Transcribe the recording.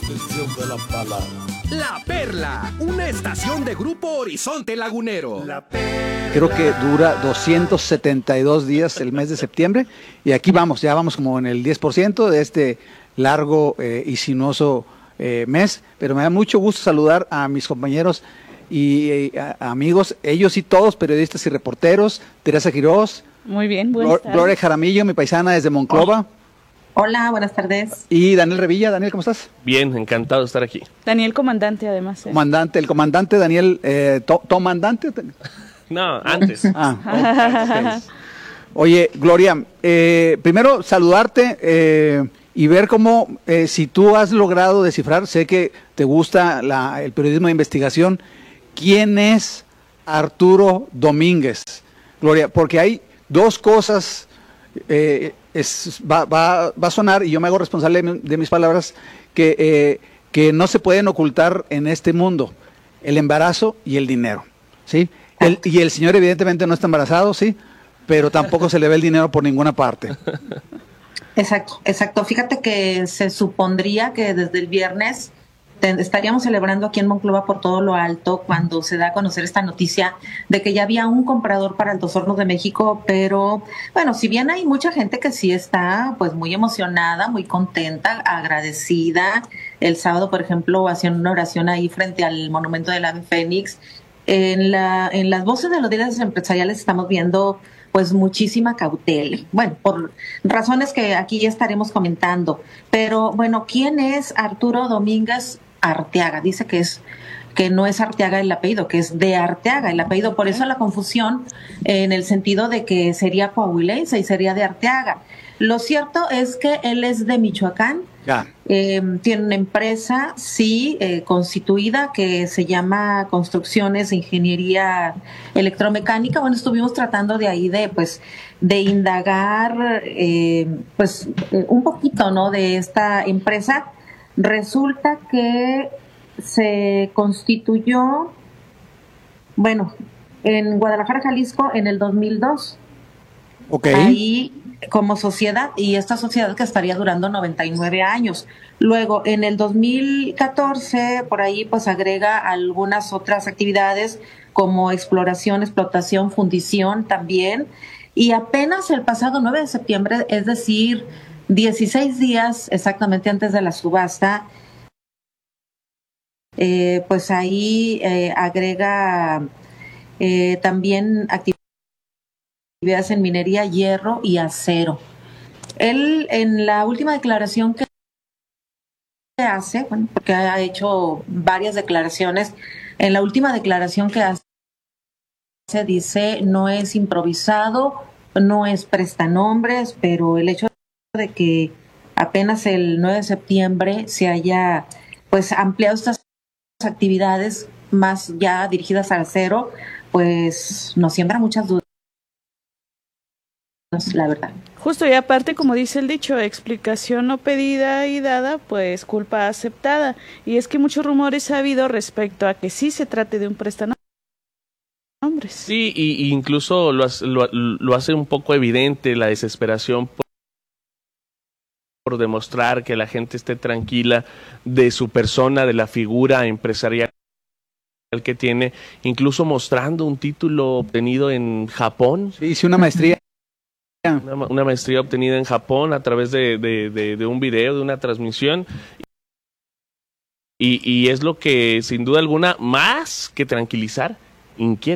extensión de la palabra. La Perla, una estación de Grupo Horizonte Lagunero. Creo que dura 272 días el mes de septiembre y aquí vamos, ya vamos como en el 10% de este largo y sinuoso mes, pero me da mucho gusto saludar a mis compañeros y amigos, ellos y todos, periodistas y reporteros. Teresa Quiroz. Muy bien, buenas tardes. Gloria Jaramillo, mi paisana desde Monclova. Hola, buenas tardes. Y Daniel Revilla. Daniel, ¿cómo estás? Bien, encantado de estar aquí. Daniel, comandante, además. El comandante Daniel, ¿tomandante? No, antes. Okay. Oye, Gloria, primero saludarte y ver cómo, si tú has logrado descifrar, sé que te gusta el periodismo de investigación, ¿quién es Arturo Domínguez? Gloria, porque hay dos cosas, va a sonar, y yo me hago responsable de mis palabras, que no se pueden ocultar en este mundo: el embarazo y el dinero, ¿sí? Y el señor evidentemente no está embarazado, sí, pero tampoco se le ve el dinero por ninguna parte. Exacto. Fíjate que se supondría que desde el viernes estaríamos celebrando aquí en Monclova por todo lo alto cuando se da a conocer esta noticia de que ya había un comprador para Altos Hornos de México, pero bueno, si bien hay mucha gente que sí está pues muy emocionada, muy contenta, agradecida. El sábado, por ejemplo, hacían una oración ahí frente al monumento del Ave Fénix. En las voces de los líderes empresariales estamos viendo pues muchísima cautela, bueno, por razones que aquí ya estaremos comentando, pero bueno, ¿quién es Arturo Domínguez Arteaga? Dice que no es Arteaga el apellido, que es de Arteaga el apellido, por eso la confusión en el sentido de que sería coahuilense y sería de Arteaga. Lo cierto es que él es de Michoacán. Tiene una empresa, sí, constituida, que se llama Construcciones e Ingeniería Electromecánica. Bueno, estuvimos tratando de ahí de indagar un poquito, ¿no?, de esta empresa. Resulta que se constituyó, bueno, en Guadalajara, Jalisco, en el 2002. Okay. Ahí como sociedad, y esta sociedad que estaría durando 99 años. Luego, en el 2014, por ahí pues agrega algunas otras actividades como exploración, explotación, fundición también, y apenas el pasado 9 de septiembre, es decir, 16 días exactamente antes de la subasta, pues ahí agrega también actividades en minería, hierro y acero. Él, en la última declaración que hace, bueno, porque ha hecho varias declaraciones, en la última declaración que hace dice: no es improvisado, no es prestanombres, pero el hecho de que apenas el 9 de septiembre se haya pues ampliado estas actividades más ya dirigidas al acero, pues nos siembra muchas dudas, la verdad. Justo, y aparte, como dice el dicho, explicación no pedida y dada, pues culpa aceptada. Y es que muchos rumores ha habido respecto a que sí se trate de un prestanombres. Sí, y incluso lo hace un poco evidente la desesperación por demostrar que la gente esté tranquila de su persona, de la figura empresarial que tiene, incluso mostrando un título obtenido en Japón. Sí, hice una maestría. Una maestría obtenida en Japón a través de un video, de una transmisión. Y es lo que, sin duda alguna, más que tranquilizar, inquieta.